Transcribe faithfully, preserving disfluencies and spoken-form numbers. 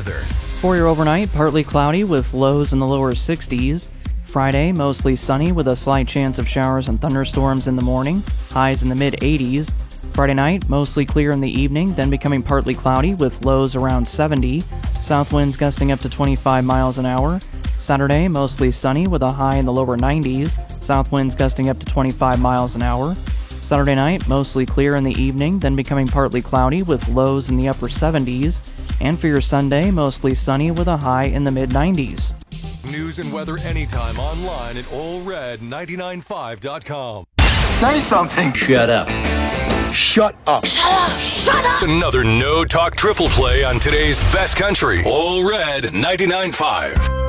weather. For your overnight, partly cloudy with lows in the lower sixties. Friday, mostly sunny with a slight chance of showers and thunderstorms in the morning, highs in the mid eighties. Friday night, mostly clear in the evening, then becoming partly cloudy with lows around seventy. South winds gusting up to twenty-five miles an hour. Saturday, mostly sunny with a high in the lower nineties. South winds gusting up to twenty-five miles an hour. Saturday night, mostly clear in the evening, then becoming partly cloudy with lows in the upper seventies. And for your Sunday, mostly sunny with a high in the mid nineties. News and weather anytime online at Ole Red ninety-nine point five dot com. Say something. Shut up. Shut up. Shut up. Shut up. Another no-talk triple play on today's best country. Ole Red ninety-nine point five.